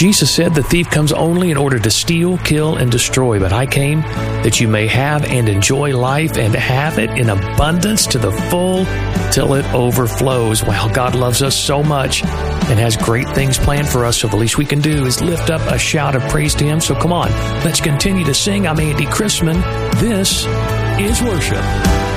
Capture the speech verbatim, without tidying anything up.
Jesus said the thief comes only in order to steal, kill, and destroy, but I came that you may have and enjoy life and have it in abundance to the full till it overflows. Wow, God loves us so much and has great things planned for us, so the least we can do is lift up a shout of praise to Him. So come on, let's continue to sing. I'm Andy Chrisman. This is worship.